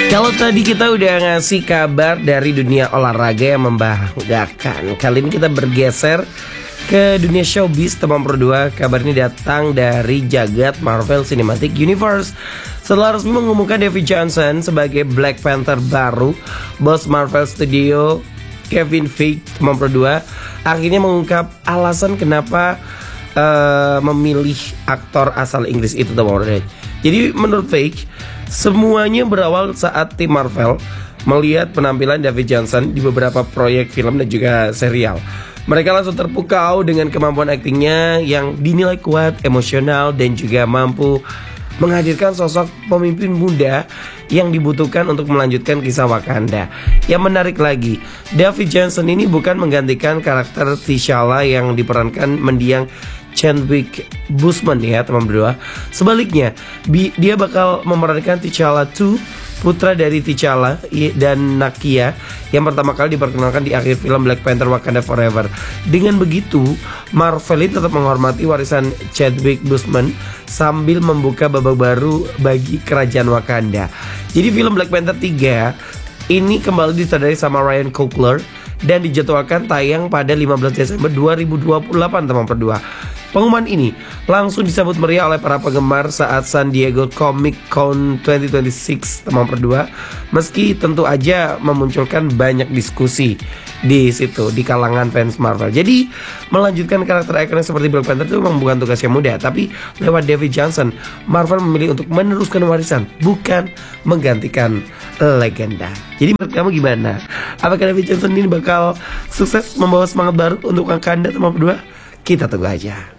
Kalau tadi kita udah ngasih kabar dari dunia olahraga yang membanggakan, kali ini kita bergeser ke dunia showbiz, teman berdua. Kabar ini datang dari jagat Marvel Cinematic Universe. Setelah resmi mengumumkan Davy Johnson sebagai Black Panther baru, bos Marvel Studio Kevin Feige, teman berdua, akhirnya mengungkap alasan kenapa memilih aktor asal Inggris itu, teman berdua. Jadi menurut Feige, semuanya berawal saat tim Marvel melihat penampilan Davy Johnson di beberapa proyek film dan juga serial. Mereka langsung terpukau dengan kemampuan aktingnya yang dinilai kuat, emosional, dan juga mampu menghadirkan sosok pemimpin muda yang dibutuhkan untuk melanjutkan kisah Wakanda. Yang menarik lagi, Davy Johnson ini bukan menggantikan karakter T'Challa yang diperankan mendiang Chadwick Boseman ya teman berdua. Sebaliknya, dia bakal memerankan T'Challa II, putra dari T'Challa dan Nakia, yang pertama kali diperkenalkan di akhir film Black Panther Wakanda Forever. Dengan begitu, Marvel ini tetap menghormati warisan Chadwick Boseman sambil membuka babak baru bagi kerajaan Wakanda. Jadi film Black Panther 3 ini kembali disutradarai sama Ryan Coogler dan dijadwalkan tayang pada 15 Desember 2028 teman berdua. Pengumuman ini langsung disambut meriah oleh para penggemar saat San Diego Comic Con 2026 teman berdua. Meski tentu aja memunculkan banyak diskusi di situ di kalangan fans Marvel. Jadi melanjutkan karakter ikonik seperti Black Panther itu memang bukan tugas yang mudah, tapi lewat Davy Johnson, Marvel memilih untuk meneruskan warisan, bukan menggantikan legenda. Jadi menurut kamu gimana? Apakah Davy Johnson ini bakal sukses membawa semangat baru untuk Wakanda teman berdua? Kita tunggu aja.